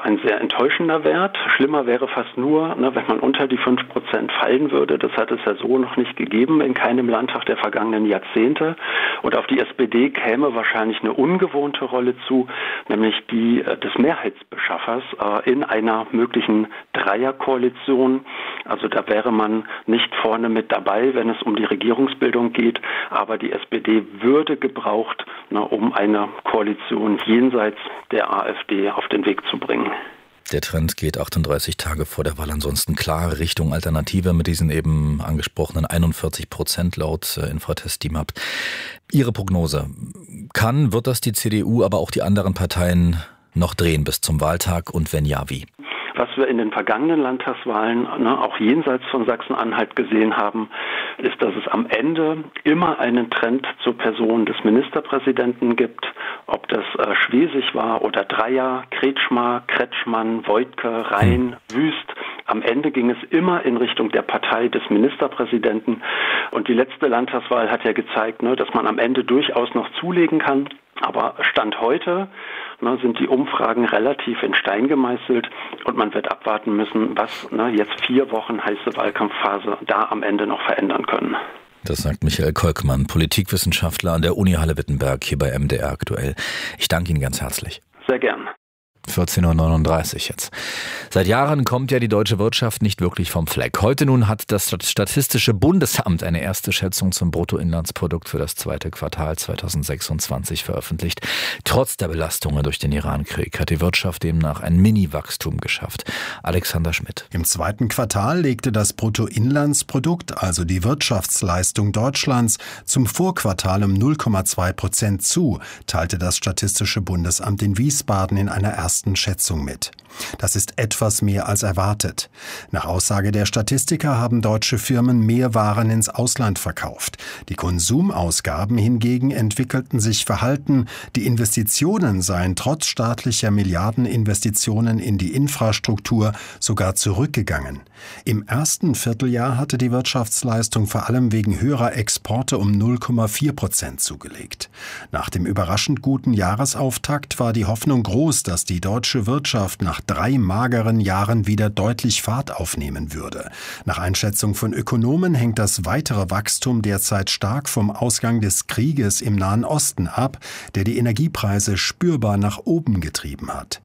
ein sehr enttäuschender Wert. Schlimmer wäre fast nur, wenn man unter die 5% fallen würde. Das hat es ja so noch nicht gegeben in keinem Landtag der vergangenen Jahrzehnte. Und auf die SPD käme wahrscheinlich eine ungewohnte Rolle zu, nämlich die des Mehrheitsbeschaffers in einer möglichen Dreierkoalition. Also da wäre man nicht vorne mit dabei, wenn es um die Regierungsbildung geht, aber die SPD würde gebraucht, um eine Koalition jenseits der AfD auf den Weg zu bringen. Der Trend geht 38 Tage vor der Wahl ansonsten klar Richtung Alternative mit diesen eben angesprochenen 41% laut Infratest DIMAP. Ihre Prognose, wird das die CDU, aber auch die anderen Parteien noch drehen bis zum Wahltag und wenn ja, wie? Was wir in den vergangenen Landtagswahlen, auch jenseits von Sachsen-Anhalt gesehen haben, ist, dass es am Ende immer einen Trend zur Person des Ministerpräsidenten gibt. Ob das Schwesig war oder Dreyer, Kretschmer, Kretschmann, Woidke, Rhein, Wüst. Am Ende ging es immer in Richtung der Partei des Ministerpräsidenten. Und die letzte Landtagswahl hat ja gezeigt, dass man am Ende durchaus noch zulegen kann. Aber Stand heute sind die Umfragen relativ in Stein gemeißelt und man wird abwarten müssen, was jetzt 4 Wochen heiße Wahlkampfphase da am Ende noch verändern können. Das sagt Michael Kolkmann, Politikwissenschaftler an der Uni Halle-Wittenberg hier bei MDR aktuell. Ich danke Ihnen ganz herzlich. Sehr gern. 14.39 Uhr jetzt. Seit Jahren kommt ja die deutsche Wirtschaft nicht wirklich vom Fleck. Heute nun hat das Statistische Bundesamt eine erste Schätzung zum Bruttoinlandsprodukt für das zweite Quartal 2026 veröffentlicht. Trotz der Belastungen durch den Irankrieg hat die Wirtschaft demnach ein Mini-Wachstum geschafft. Alexander Schmidt. Im zweiten Quartal legte das Bruttoinlandsprodukt, also die Wirtschaftsleistung Deutschlands, zum Vorquartal um 0,2% zu, teilte das Statistische Bundesamt in Wiesbaden in einer ersten Schätzung mit. Das ist etwas mehr als erwartet. Nach Aussage der Statistiker haben deutsche Firmen mehr Waren ins Ausland verkauft. Die Konsumausgaben hingegen entwickelten sich verhalten. Die Investitionen seien trotz staatlicher Milliardeninvestitionen in die Infrastruktur sogar zurückgegangen. Im ersten Vierteljahr hatte die Wirtschaftsleistung vor allem wegen höherer Exporte um 0,4% zugelegt. Nach dem überraschend guten Jahresauftakt war die Hoffnung groß, dass die deutsche Wirtschaft nach 3 mageren Jahren wieder deutlich Fahrt aufnehmen würde. Nach Einschätzung von Ökonomen hängt das weitere Wachstum derzeit stark vom Ausgang des Krieges im Nahen Osten ab, der die Energiepreise spürbar nach oben getrieben hat.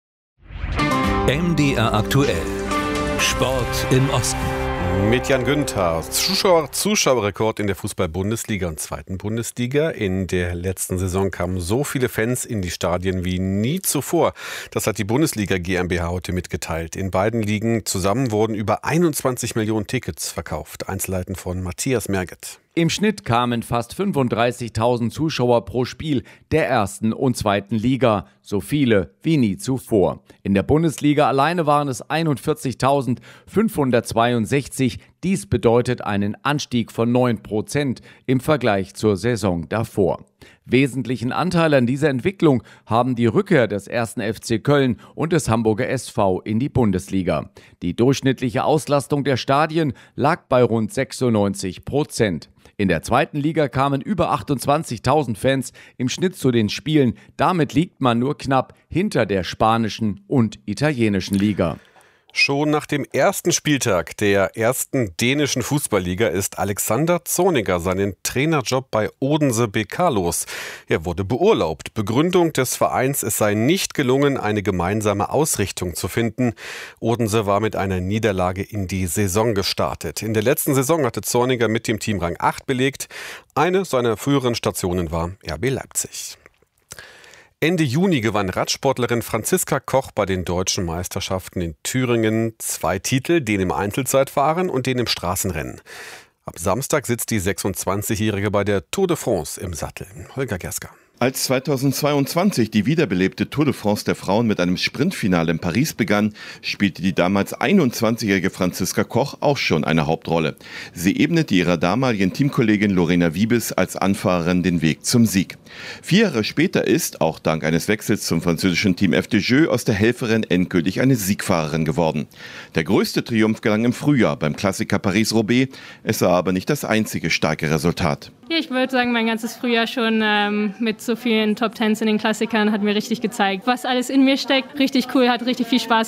MDR aktuell. Sport im Osten. Mit Jan Günther. Zuschauerrekord in der Fußball-Bundesliga und zweiten Bundesliga. In der letzten Saison kamen so viele Fans in die Stadien wie nie zuvor. Das hat die Bundesliga GmbH heute mitgeteilt. In beiden Ligen zusammen wurden über 21 Millionen Tickets verkauft. Einzelheiten von Matthias Merget. Im Schnitt kamen fast 35.000 Zuschauer pro Spiel der ersten und zweiten Liga, so viele wie nie zuvor. In der Bundesliga alleine waren es 41.562. Dies bedeutet einen Anstieg von 9% im Vergleich zur Saison davor. Wesentlichen Anteil an dieser Entwicklung haben die Rückkehr des 1. FC Köln und des Hamburger SV in die Bundesliga. Die durchschnittliche Auslastung der Stadien lag bei rund 96%. In der zweiten Liga kamen über 28.000 Fans im Schnitt zu den Spielen. Damit liegt man nur knapp hinter der spanischen und italienischen Liga. Schon nach dem ersten Spieltag der ersten dänischen Fußballliga ist Alexander Zorniger seinen Trainerjob bei Odense BK los. Er wurde beurlaubt. Begründung des Vereins, es sei nicht gelungen, eine gemeinsame Ausrichtung zu finden. Odense war mit einer Niederlage in die Saison gestartet. In der letzten Saison hatte Zorniger mit dem Team Rang 8 belegt. Eine seiner früheren Stationen war RB Leipzig. Ende Juni gewann Radsportlerin Franziska Koch bei den deutschen Meisterschaften in Thüringen 2 Titel, den im Einzelzeitfahren und den im Straßenrennen. Ab Samstag sitzt die 26-Jährige bei der Tour de France im Sattel. Holger Gersker. Als 2022 die wiederbelebte Tour de France der Frauen mit einem Sprintfinale in Paris begann, spielte die damals 21-jährige Franziska Koch auch schon eine Hauptrolle. Sie ebnete ihrer damaligen Teamkollegin Lorena Wiebes als Anfahrerin den Weg zum Sieg. 4 Jahre später ist, auch dank eines Wechsels zum französischen Team FDJ, aus der Helferin endgültig eine Siegfahrerin geworden. Der größte Triumph gelang im Frühjahr beim Klassiker Paris-Roubaix. Es war aber nicht das einzige starke Resultat. Ja, ich würde sagen, mein ganzes Frühjahr schon mit so vielen Top-Tens in den Klassikern hat mir richtig gezeigt, was alles in mir steckt. Richtig cool, hat richtig viel Spaß